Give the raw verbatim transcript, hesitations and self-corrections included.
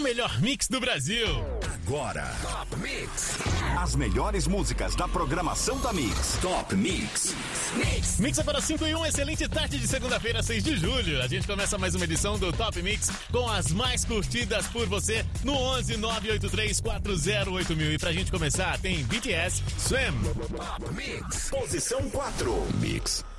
melhor mix do Brasil. Agora, Top Mix. As melhores músicas da programação da Mix. Top Mix. Mix. Mix agora cinco e um, excelente tarde de segunda-feira, seis de julho. A gente começa mais uma edição do Top Mix com as mais curtidas por você no onze nove oito três quatro zero oito mil. E pra gente começar, tem B T S, Swim. Top Mix. Posição quatro. Mix.